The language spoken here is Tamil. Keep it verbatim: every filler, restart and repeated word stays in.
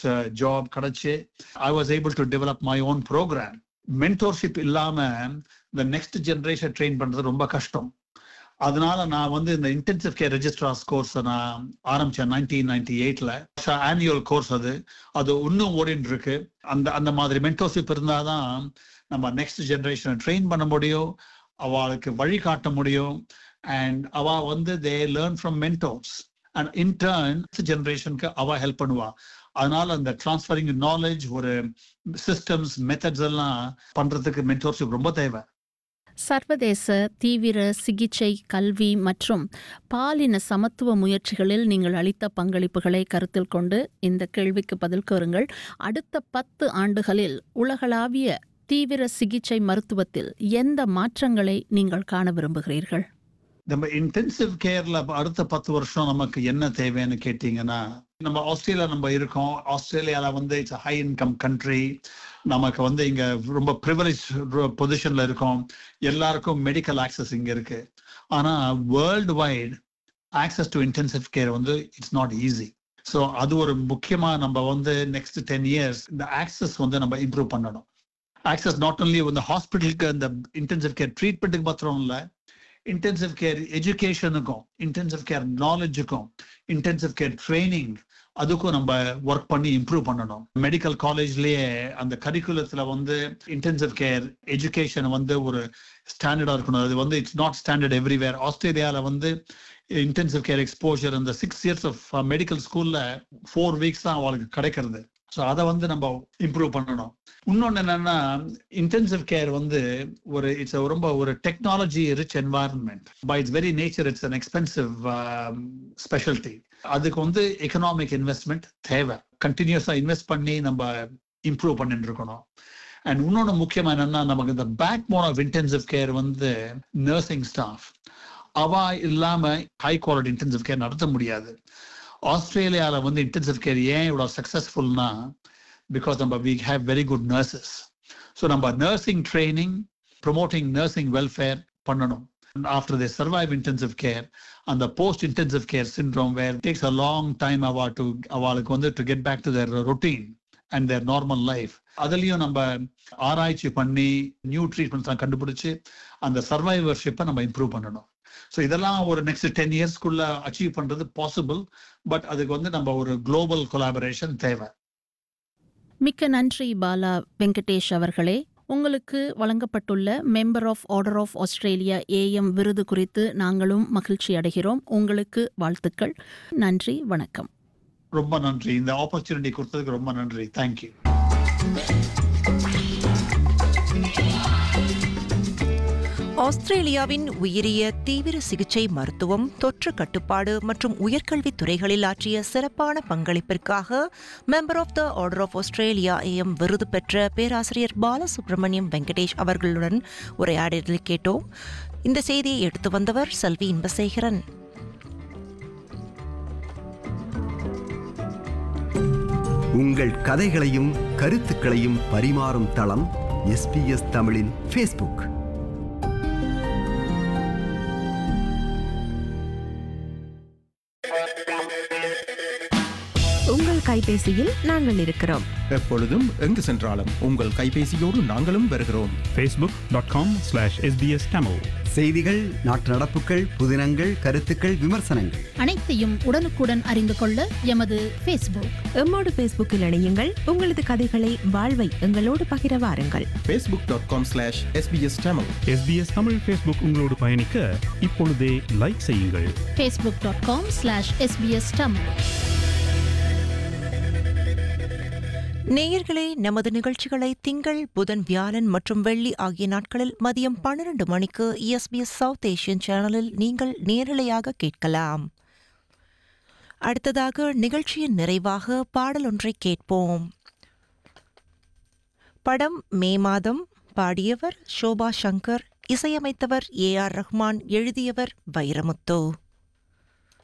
ஜாப் கிடைச்சு I was able to develop my own program. மென்டோர்ஷிப் இல்லாம இந்த நெக்ஸ்ட் ஜெனரேஷன் ட்ரெயின் பண்றது ரொம்ப கஷ்டம். அதனால நான் வந்து இந்த இன்டென்சிவ் கேர் ரெஜிஸ்ட்ரார்ஸ் கோர்ஸ் நான் ஆரம்பிச்சேன் நைன்டீன் நைன்டி எயிட்ல. ஆனுவல் கோர்ஸ் அது அது இன்னும் ஓடிட்டு இருக்கு. அந்த அந்த மாதிரி மென்டோர்ஷிப் இருந்தாதான் நம்ம நெக்ஸ்ட் ஜெனரேஷனை ட்ரெயின் பண்ண முடியும், அவளுக்கு வழி காட்ட முடியும். அண்ட் அவ வந்து they learn from mentors and in turn ஜெனரேஷனுக்கு அவ ஹெல்ப் பண்ணுவா. அதனால அந்த டிரான்ஸ்ஃபரிங் நாலேஜ், ஒரு சிஸ்டம்ஸ், மெத்தட்ஸ் எல்லாம் பண்றதுக்கு மென்டோர்ஷிப் ரொம்ப தேவை. சர்வதேச தீவிர சிகிச்சை, கல்வி மற்றும் பாலின சமத்துவ முயற்சிகளில் நீங்கள் அளித்த பங்களிப்புகளை கருத்தில் கொண்டு இந்த கேள்விக்கு பதில் கூறுங்கள். அடுத்த பத்து ஆண்டுகளில் உலகளாவிய தீவிர சிகிச்சை மருத்துவத்தில் எந்த மாற்றங்களை நீங்கள் காண விரும்புகிறீர்கள்? நம்ம இன்டென்சிவ் கேர்ல அடுத்த பத்து வருஷம் நமக்கு என்ன தேவைன்னு கேட்டீங்கன்னா, நம்ம ஆஸ்திரேலியா நம்ம இருக்கோம். ஆஸ்திரேலியால வந்து இட்ஸ் ஹை இன்கம் கண்ட்ரி. நமக்கு வந்து இங்க ரொம்ப ப்ரிவிலேஜ் பொசிஷன்ல இருக்கோம். எல்லாருக்கும் மெடிக்கல் ஆக்சஸ் இங்க இருக்கு. ஆனா world wide access to intensive care வந்து இட்ஸ் நாட் ஈஸி. ஸோ அது ஒரு முக்கியமா நம்ம வந்து நெக்ஸ்ட் டென் இயர்ஸ் இந்த ஆக்சஸ் வந்து நம்ம இம்ப்ரூவ் பண்ணணும். ஆக்சஸ் நாட் ஒன்லி இந்த ஹாஸ்பிட்டலுக்கு இந்த இன்டென்சிவ் கேர் ட்ரீட்மெண்ட்டுக்கு மாத்திரம் இல்லை, intensive care எஜுகேஷனுக்கும், intensive care நாலேஜுக்கும், intensive care training அதுக்கும் நம்ம ஒர்க் பண்ணி இம்ப்ரூவ் பண்ணணும். மெடிக்கல் காலேஜ்லயே அந்த கரிக்குலத்துல வந்து இன்டென்சிவ் கேர் எஜுகேஷன் வந்து ஒரு ஸ்டாண்டர்டா இருக்கணும். அது வந்து இட்ஸ் நாட் ஸ்டாண்டர்ட் எவ்ரிவேர். ஆஸ்திரேலியால வந்து இன்டென்சிவ் கேர் எக்ஸ்போஜர் இந்த சிக்ஸ் இயர்ஸ் ஆஃப் மெடிக்கல் ஸ்கூல்ல ஃபோர் வீக்ஸ் தான் அவளுக்கு கிடைக்கிறது. ஸோ அதை வந்து நம்ம இம்ப்ரூவ் பண்ணணும். இன்னொன்று என்னன்னா, இன்டென்சிவ் கேர் வந்து ஒரு இட்ஸ் ரொம்ப ஒரு technology rich environment. By it's very nature it's an expensive speciality. அதுக்கு வந்து எக்கனாமிக் இன்வெஸ்ட்மெண்ட் தேவை. கண்டினியூஸா இன்வெஸ்ட் பண்ணி நம்ம இம்ப்ரூவ் பண்ணிட்டு இருக்கணும். அண்ட் இன்னொன்று முக்கியமா என்னன்னா, நமக்கு இந்த back phone of intensive care வந்து நர்சிங் ஸ்டாஃப். அவ இல்லாம ஹை குவாலிட்டி இன்டென்சிவ் கேர் நடத்த முடியாது. ஆஸ்திரேலியாவில் வந்து இன்டென்சிவ் கேர் ஏன் இவ்வளோ சக்ஸஸ்ஃபுல்னா, பிகாஸ் நம்ம we have very good nurses. So நம்ம nursing training, promoting nursing welfare பண்ணணும். After they survive intensive care, அந்த post intensive care syndrome where takes a long time அவா டு அவளுக்கு வந்து to get back to their routine and there normal life. அதுலேயும் நம்ம ஆராய்ச்சி பண்ணி நியூ ட்ரீட்மெண்ட்ஸ் கண்டுபிடிச்சு அந்த சர்வைவர்ஷிப்பை நம்ம இம்ப்ரூவ் பண்ணணும். ஸோ இதெல்லாம் ஒரு நெக்ஸ்ட் டென் இயர்ஸ்க்குள்ள அச்சீவ் பண்றது பாசிபிள். பட் அதுக்கு வந்து நம்ம ஒரு குளோபல் கொலாபரேஷன் தேவை. மிக்க நன்றி பாலா வெங்கடேஷ் அவர்களே. உங்களுக்கு வழங்கப்பட்டுள்ள member of order of Australia AM விருது குறித்து நாங்களும் மகிழ்ச்சி அடைகிறோம். உங்களுக்கு வாழ்த்துக்கள். நன்றி, வணக்கம். ரொம்ப நன்றி. இந்த ஆப்பர்ச்சுனிட்டி கொடுத்ததுக்கு ரொம்ப நன்றி. தேங்க்யூ. ஆஸ்திரேலியாவின் உயரிய தீவிர சிகிச்சை மருத்துவம், தொற்று கட்டுப்பாடு மற்றும் உயர்கல்வி துறைகளில் ஆற்றிய சிறப்பான பங்களிப்பிற்காக member of the order of Australia AM விருது பெற்ற பேராசிரியர் பாலசுப்ரமணியம் வெங்கடேஷ் அவர்களுடன் உரையாடலை கேட்டோம். இந்த செய்தியை எடுத்து வந்தவர் செல்வி இன்பசேகரன். உங்கள் கதைகளையும் கருத்துக்களையும் பரிமாறும் தளம் எஸ்பிஎஸ் தமிழின் ஃபேஸ்புக். உங்கள் கைபேசியில் நாங்கள் இருக்கிறோம். எப்பொழுதும் எங்கு சென்றாலும் உங்கள் கைபேசியோடு நாங்களும் வருகிறோம். Facebook dot com slash SBS Tamil. செய்திகள், நாட்டு நடப்புகள், புதினங்கள், கருத்துக்கள், விமர்சனங்கள் அனைத்தையும் உடனுக்குடன் அறிந்து கொள்ள எமது ஃபேஸ்புக். எம்மோடு ஃபேஸ்புக்கில் இணையுங்கள். உங்களது கதைகளை, வாழ்வை எங்களோடு பகிர வாருங்கள். Facebook dot com slash SBS Tamil. SBS Tamil Facebook உங்களோடு பயணிக்க இப்பொழுதே லைக் செய்யுங்கள். Facebook dot com slash SBS Tamil. நேயர்களே, நமது நிகழ்ச்சிகளை திங்கள், புதன், வியாழன் மற்றும் வெள்ளி ஆகிய நாட்களில் மதியம் பன்னிரண்டு மணிக்கு எஸ்பிஎஸ் சவுத் ஏசியன் சேனலில் நீங்கள் நேரலையாக கேட்கலாம். அடுத்ததாக நிகழ்ச்சியின் நிறைவாக பாடல் ஒன்றை கேட்போம். படம் மே மாதம். பாடியவர் ஷோபா சங்கர், இசையமைத்தவர் ஏ ஆர் ரஹ்மான், எழுதியவர் வைரமுத்து.